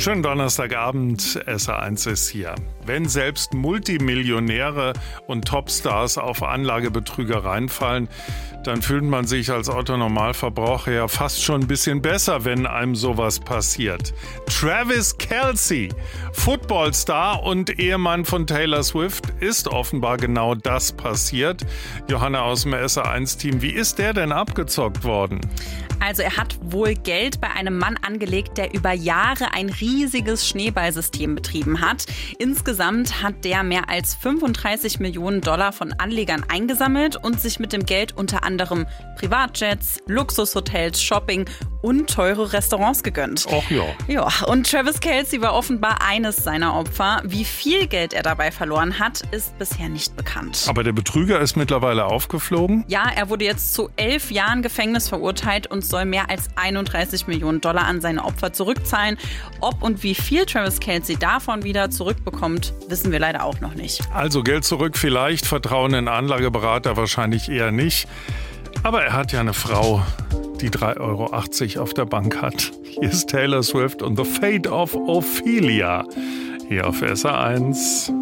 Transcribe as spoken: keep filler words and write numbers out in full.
Schönen Donnerstagabend, S R eins ist hier. Wenn selbst Multimillionäre und Topstars auf Anlagebetrügereien fallen, dann fühlt man sich als Otto-Normalverbraucher ja fast schon ein bisschen besser, wenn einem sowas passiert. Travis Kelce, Footballstar und Ehemann von Taylor Swift, ist offenbar genau das passiert. Johanna aus dem S R eins Team, wie ist der denn abgezockt worden? Also er hat wohl Geld bei einem Mann angelegt, der über Jahre ein riesiges Schneeballsystem betrieben hat. Insgesamt hat der mehr als fünfunddreißig Millionen Dollar von Anlegern eingesammelt und sich mit dem Geld unter anderem Privatjets, Luxushotels, Shopping und teure Restaurants gegönnt. Ach ja. Ja, und Travis Kelce war offenbar eines seiner Opfer. Wie viel Geld er dabei verloren hat, ist bisher nicht bekannt. Aber der Betrüger ist mittlerweile aufgeflogen? Ja, er wurde jetzt zu elf Jahren Gefängnis verurteilt und soll mehr als einunddreißig Millionen Dollar an seine Opfer zurückzahlen. Ob und wie viel Travis Kelce davon wieder zurückbekommt, wissen wir leider auch noch nicht. Also Geld zurück vielleicht, Vertrauen in Anlageberater wahrscheinlich eher nicht. Aber er hat ja eine Frau, die drei Euro achtzig auf der Bank hat. Hier ist Taylor Swift und The Fate of Ophelia. Hier auf S R eins.